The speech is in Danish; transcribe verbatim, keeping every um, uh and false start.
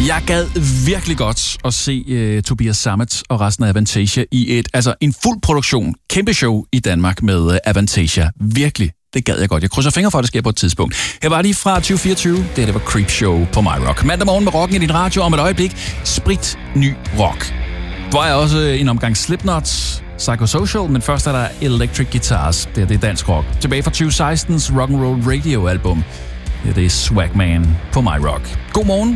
Jeg gad virkelig godt at se uh, Tobias Sammet og resten af Avantasia i et, altså en fuld produktion, kæmpe show i Danmark med uh, Avantasia. Virkelig, det gad jeg godt. Jeg krydser fingre for, at det sker på et tidspunkt. Her var de fra tyve fireogtyve. Det, det var Creepshow på MyRock. Mandag morgen med rocken i din radio om et øjeblik. Sprit ny rock. Hvor er også en omgang Slipknot, Psychosocial, men først er der Electric Guitars. Det er det dansk rock. Tilbage fra tyve sekstens Rock'n'Roll Radio album. Det er det Swagman på MyRock. God morgen.